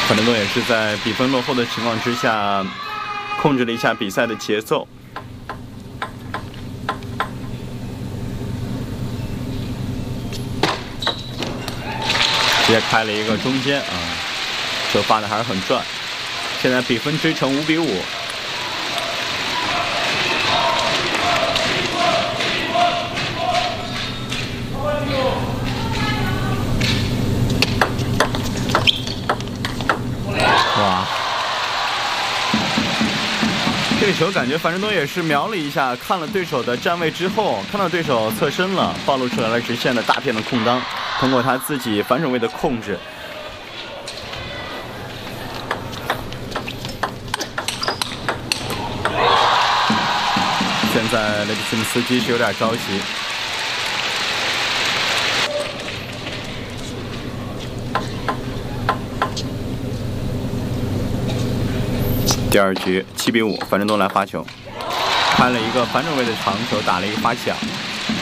反正都也是在比分落后的情况之下，控制了一下比赛的节奏。直接开了一个中间啊，球发的还是很转。现在比分追成5比5。哇！这个球感觉樊振东也是瞄了一下，看了对手的站位之后，看到对手侧身了，暴露出来了直线的大片的空当，通过他自己反手位的控制。现在雷比钦斯基是有点着急。第2局7比5，樊振东来发球，开了一个反手位的长球，打了一个发抢。